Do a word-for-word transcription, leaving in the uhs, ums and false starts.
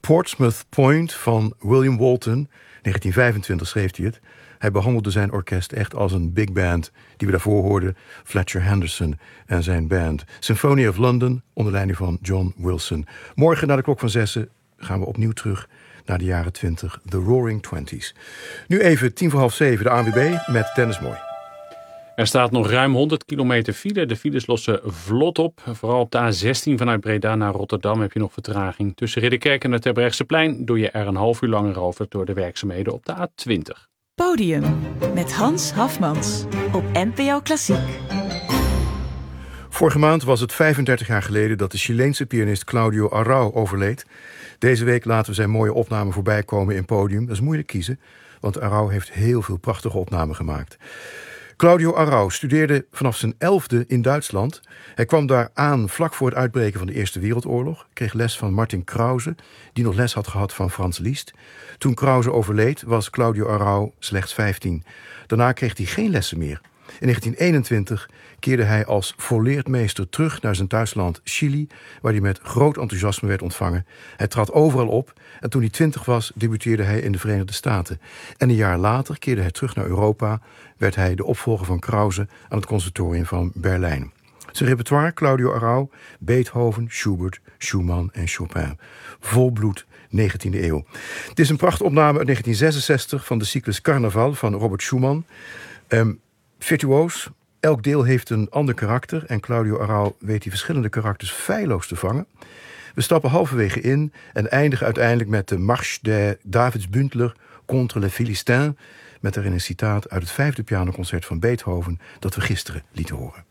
Portsmouth Point van William Walton. negentien vijfentwintig schreef hij het. Hij behandelde zijn orkest echt als een big band die we daarvoor hoorden. Fletcher Henderson en zijn band. Symphony of London onder leiding van John Wilson. Morgen na de klok van zessen gaan we opnieuw terug naar de jaren twintig. The Roaring Twenties. Nu even tien voor half zeven de A N W B met Dennis Mooi. Er staat nog ruim honderd kilometer file. De files lossen vlot op. Vooral op de A zestien vanuit Breda naar Rotterdam heb je nog vertraging. Tussen Ridderkerk en het Terbrechtseplein doe je er een half uur langer over door de werkzaamheden op de A twintig. Podium met Hans Hafmans op N P O Klassiek. Vorige maand was het vijfendertig jaar geleden dat de Chileense pianist Claudio Arrau overleed. Deze week laten we zijn mooie opnamen voorbij komen in Podium. Dat is moeilijk kiezen, want Arrau heeft heel veel prachtige opnamen gemaakt. Claudio Arrau studeerde vanaf zijn elfde in Duitsland. Hij kwam daar aan vlak voor het uitbreken van de Eerste Wereldoorlog. Kreeg les van Martin Krause, die nog les had gehad van Frans Liszt. Toen Krause overleed was Claudio Arrau slechts vijftien. Daarna kreeg hij geen lessen meer. In negentien eenentwintig keerde hij als volleerdmeester terug naar zijn thuisland Chili, waar hij met groot enthousiasme werd ontvangen. Hij trad overal op en toen hij twintig was, debuteerde hij in de Verenigde Staten. En een jaar later keerde hij terug naar Europa, werd hij de opvolger van Krause aan het conservatorium van Berlijn. Zijn repertoire, Claudio Arrau, Beethoven, Schubert, Schumann en Chopin. Volbloed negentiende eeuw. Het is een prachtopname uit negentien zesenzestig van de cyclus Carnaval van Robert Schumann. Um, virtuoos, elk deel heeft een ander karakter en Claudio Arrau weet die verschillende karakters feilloos te vangen. We stappen halverwege in en eindigen uiteindelijk met de Marche de Davidsbündler contre les Philistins, met daarin een citaat uit het vijfde pianoconcert van Beethoven dat we gisteren lieten horen.